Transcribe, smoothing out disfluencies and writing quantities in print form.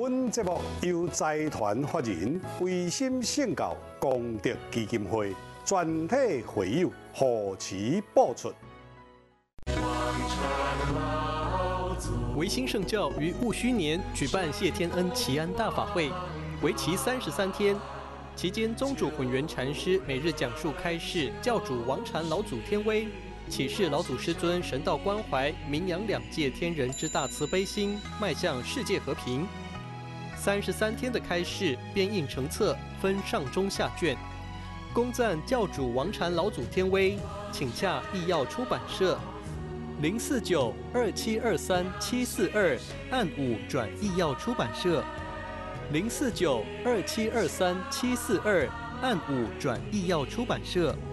本节目由财团法人维心圣教功德基金会全体会友贺齐播出。 维新圣教于戊戌年举办谢天恩祈安大法会，为期33天。期间，宗主混元禅师每日讲述开示教主王禅老祖天威，启示老祖师尊神道关怀，名扬两界天人之大慈悲心，迈向世界和平。33天的开示编印成册，分上中下卷。恭赞教主王禅老祖天威，请洽义耀出版社049-2723-742按5转义耀出版社049-2723-742按5转义耀出版社。